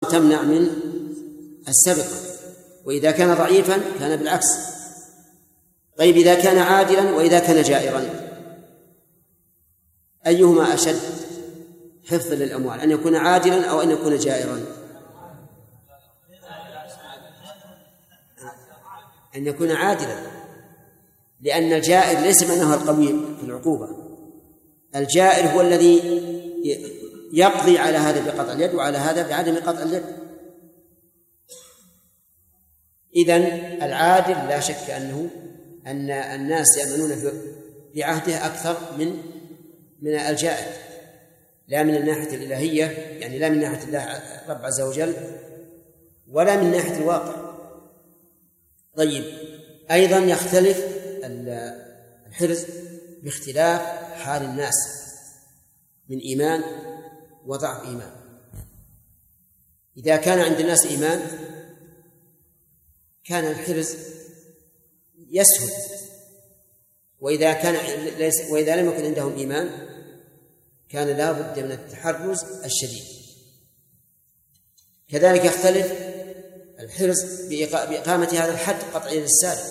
تمنع من السرقة، وإذا كان ضعيفا كان بالعكس. طيب إذا كان عادلا وإذا كان جائرا، أيهما أشد حفظا للأموال، أن يكون عادلا أو أن يكون جائرا؟ أن يكون عادلا، لأن الجائر ليس معناه القوي في العقوبة. الجائر هو الذي يقضي على هذا بقطع اليد وعلى هذا بعدم قطع اليد. إذن العادل لا شك أن الناس يأمنون بعهده أكثر من الجائر، لا من الناحية الإلهية، يعني لا من ناحية الله رب عز وجل، ولا من ناحية الواقع. طيب أيضا يختلف الحرز باختلاف حال الناس من إيمان وضعف إيمان. إذا كان عند الناس إيمان كان الحرز يسهل، وإذا لم يكن عندهم إيمان كان لا بد من التحرز الشديد. كذلك يختلف الحرز بإقامة هذا الحد قطع يد السارق.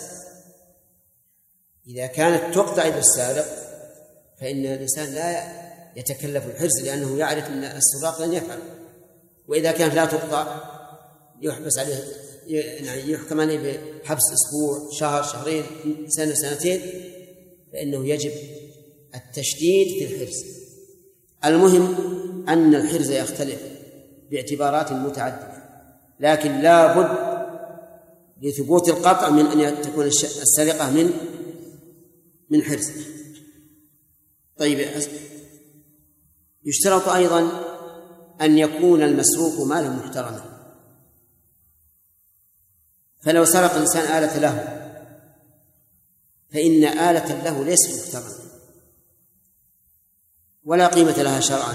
إذا كانت تقطع يد السارق فإن الإنسان لا يتكلف الحرز، لأنه يعرف أن السراق لن يفعل. وإذا كانت لا تقطع يحبس عليه، يعني يحكم عليه بحبس أسبوع، شهر، شهرين، سنة، سنتين، فإنه يجب التشديد في الحرز. المهم أن الحرز يختلف باعتبارات متعددة، لكن لا بد لثبوت القطع من أن تكون السرقة من حرز. طيب يشترط أيضا أن يكون المسروق مالا محترما. فلو سرق الإنسان آلة له فإن آلة له ليست محترمة ولا قيمة لها شرعا،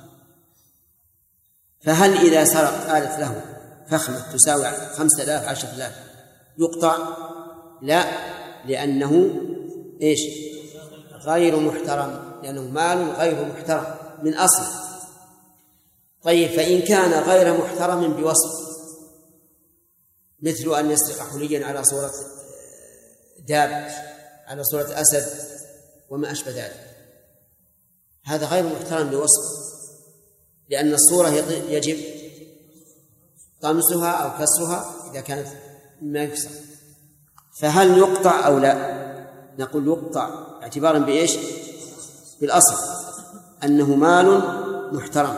فهل إذا سرق آلة له فخمة تساوي 5000 10,000 يقطع؟ لا، لأنه إيش؟ غير محترم، لأنه مال غير محترم من أصل. طيب فإن كان غير محترم بوصف، مثل أن يسرق حليا على صورة داب، على صورة أسد وما أشبه ذلك، هذا غير محترم بوصف، لأن الصورة يجب طمسها أو كسرها إذا كانت ما يكسر. فهل يقطع أو لا؟ نقول يقطع اعتبارا بإيش؟ بالأصل أنه مال محترم.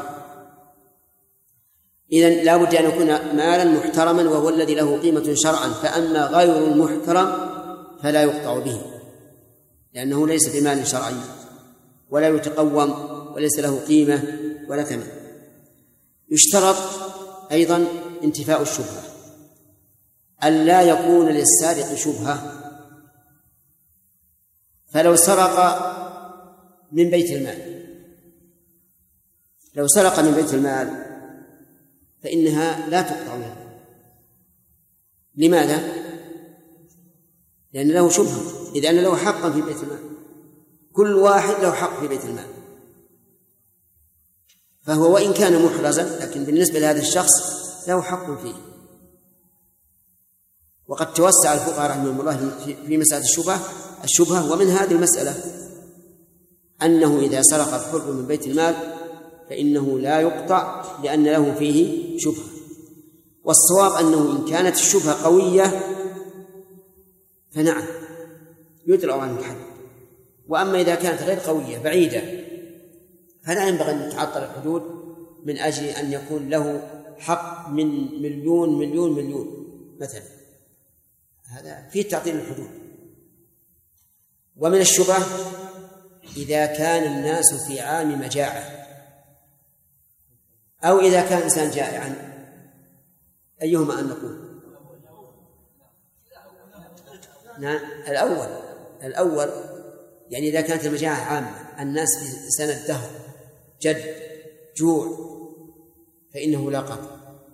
إذن لا بد أن يكون مالا محترما وهو الذي له قيمة شرعا، فأما غير المحترم فلا يقطع به، لأنه ليس بمال شرعي ولا يتقوم وليس له قيمة ولا ثمن. يشترط أيضا انتفاء الشبهة، ألا يكون للسارق شبهة. فلو سرق من بيت المال، لو سرق من بيت المال فإنها لا تقطع منه. لماذا؟ لأن له شبهة، إذ أن له حقا في بيت المال، كل واحد له حق في بيت المال، فهو وإن كان محرزا لكن بالنسبة لهذا الشخص له حق فيه. وقد توسع الفقهاء رحمهم الله في مسألة الشبهة، ومن هذه المسألة أنه إذا سرق الحر من بيت المال فإنه لا يقطع لأن له فيه شبهة. والصواب أنه إن كانت الشبهة قوية فنعم يدرأ عنه الحد، وأما إذا كانت غير قوية بعيدة فلا ينبغي أن تعطل الحدود من أجل أن يكون له حق من مليون مثلا، هذا فيه تعطيل الحدود. ومن الشبهة إذا كان الناس في عام مجاعة أو إذا كان إنسان جائعا، أيهما أن نقول؟ نعم الأول، يعني إذا كانت المجاعة عامة، الناس في سنة دهر جد جوع، فإنه لا قطع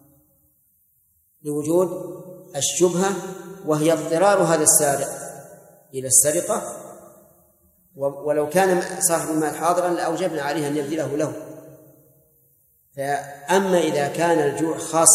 لوجود الشبهة، وهي اضطرار هذا السارق إلى السرقة، ولو كان صاحب المال حاضرا لأوجبنا عليه أن يبذله له. فأما إذا كان الجوع خاص